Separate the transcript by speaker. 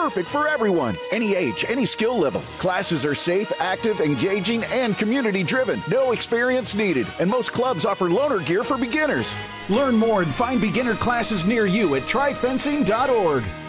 Speaker 1: perfect for everyone. Any age, any skill level. Classes are safe, active, engaging, and community-driven. No experience needed. And most clubs offer loaner gear for beginners. Learn more and find beginner classes near you at tryfencing.org.